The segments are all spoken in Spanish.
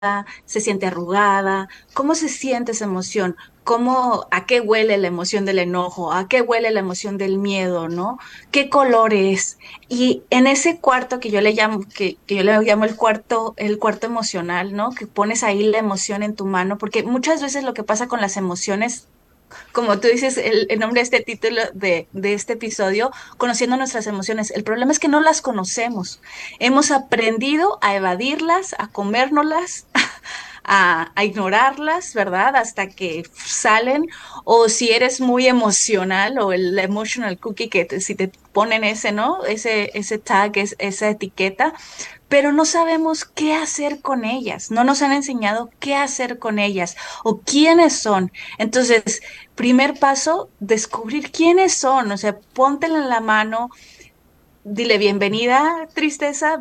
se siente arrugada, ¿cómo se siente esa emoción? ¿A qué huele la emoción del enojo? ¿A qué huele la emoción del miedo, no? ¿Qué color es? Y en ese cuarto que yo le llamo, que yo le llamo el cuarto emocional, ¿no? Que pones ahí la emoción en tu mano, porque muchas veces lo que pasa con las emociones, como tú dices, el nombre de este título de este episodio, conociendo nuestras emociones. El problema es que no las conocemos. Hemos aprendido a evadirlas, a comérnoslas, a ignorarlas, ¿verdad? Hasta que salen. O si eres muy emocional o el emotional cookie, si te ponen ese, ¿no? Ese tag, esa etiqueta, pero no sabemos qué hacer con ellas, no nos han enseñado qué hacer con ellas o quiénes son. Entonces, primer paso, descubrir quiénes son, o sea, póntela en la mano, dile bienvenida tristeza,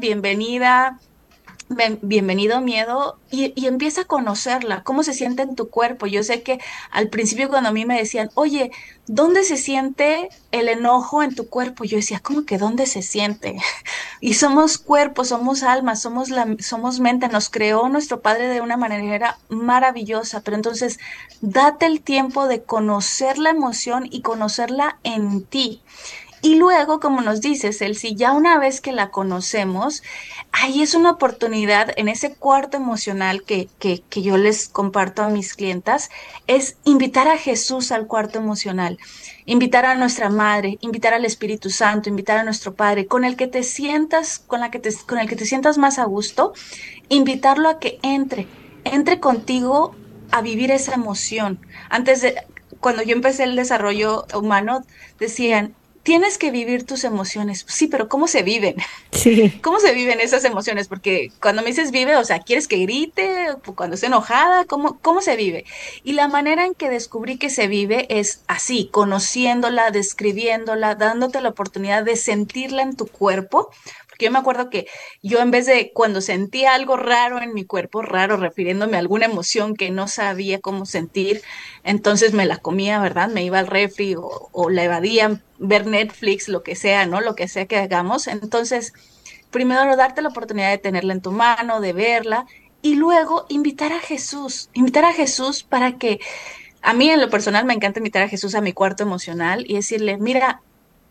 bienvenido miedo y empieza a conocerla, cómo se siente en tu cuerpo. Yo sé que al principio cuando a mí me decían, oye, ¿dónde se siente el enojo en tu cuerpo? Yo decía, ¿cómo que dónde se siente? Y somos cuerpo, somos alma, somos mente, nos creó nuestro Padre de una manera maravillosa, pero entonces date el tiempo de conocer la emoción y conocerla en ti. Y luego, como nos dices, si ya una vez que la conocemos, ahí es una oportunidad en ese cuarto emocional que yo les comparto a mis clientas, es invitar a Jesús al cuarto emocional, invitar a nuestra madre, invitar al Espíritu Santo, invitar a nuestro Padre, con el que te sientas, con el que te sientas más a gusto, invitarlo a que entre contigo a vivir esa emoción. Cuando yo empecé el desarrollo humano, decían, tienes que vivir tus emociones. Sí, pero ¿cómo se viven? Sí. ¿Cómo se viven esas emociones? Porque cuando me dices vive, o sea, ¿quieres que grite? Cuando esté enojada, ¿cómo se vive? Y la manera en que descubrí que se vive es así, conociéndola, describiéndola, dándote la oportunidad de sentirla en tu cuerpo. Porque yo me acuerdo que yo en vez de cuando sentía algo raro en mi cuerpo, raro refiriéndome a alguna emoción que no sabía cómo sentir, entonces me la comía, ¿verdad? Me iba al refri o la evadía, ver Netflix, lo que sea, ¿no? Lo que sea que hagamos. Entonces, primero darte la oportunidad de tenerla en tu mano, de verla, y luego invitar a Jesús para que, a mí en lo personal me encanta invitar a Jesús a mi cuarto emocional y decirle, mira,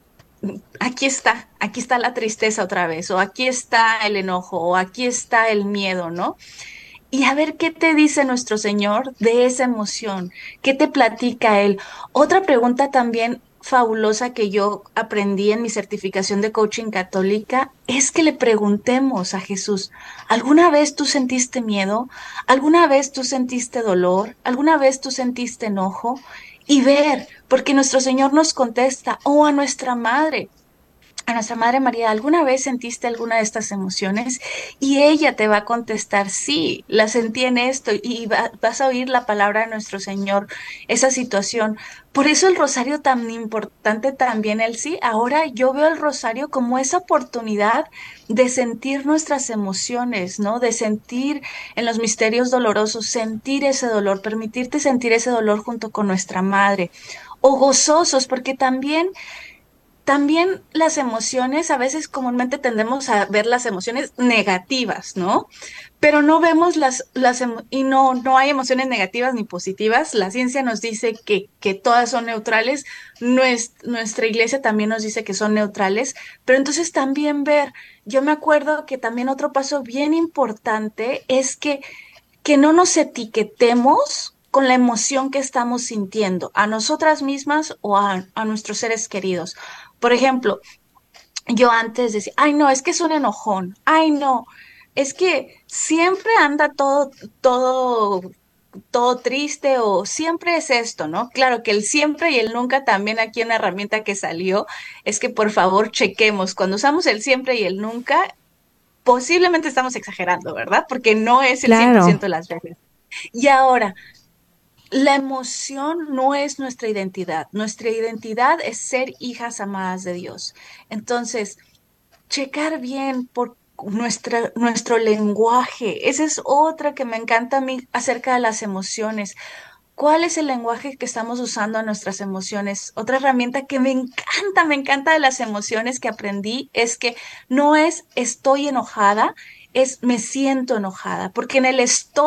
aquí está la tristeza otra vez, o aquí está el enojo, o aquí está el miedo, ¿no? Y a ver qué te dice nuestro Señor de esa emoción, qué te platica Él. Otra pregunta también fabulosa que yo aprendí en mi certificación de coaching católica es que le preguntemos a Jesús, ¿alguna vez tú sentiste miedo? ¿Alguna vez tú sentiste dolor? ¿Alguna vez tú sentiste enojo? Y ver, porque nuestro Señor nos contesta, o a nuestra madre. A nuestra Madre María, ¿alguna vez sentiste alguna de estas emociones? Y ella te va a contestar, sí, la sentí en esto y vas a oír la palabra de nuestro Señor, esa situación. Por eso el rosario tan importante también, el sí. Ahora yo veo el rosario como esa oportunidad de sentir nuestras emociones, ¿no? De sentir en los misterios dolorosos, sentir ese dolor, permitirte sentir ese dolor junto con nuestra Madre. O gozosos, porque también las emociones, a veces comúnmente tendemos a ver las emociones negativas, ¿no? Pero no vemos y no hay emociones negativas ni positivas. La ciencia nos dice que todas son neutrales. Nuestra iglesia también nos dice que son neutrales. Pero entonces también yo me acuerdo que también otro paso bien importante es que no nos etiquetemos con la emoción que estamos sintiendo, a nosotras mismas o a nuestros seres queridos. Por ejemplo, yo antes decía, ay no, es que es un enojón, ay no, es que siempre anda todo, todo triste o siempre es esto, ¿no? Claro que el siempre y el nunca también aquí una herramienta que salió es que por favor chequemos, cuando usamos el siempre y el nunca, posiblemente estamos exagerando, ¿verdad? Porque no es el cien por Claro. ciento de las veces. Y ahora, la emoción no es nuestra identidad es ser hijas amadas de Dios. Entonces, checar bien por nuestro lenguaje. Esa es otra que me encanta a mí acerca de las emociones. ¿Cuál es el lenguaje que estamos usando a nuestras emociones? Otra herramienta que me encanta de las emociones que aprendí es que no es estoy enojada, es me siento enojada, porque en el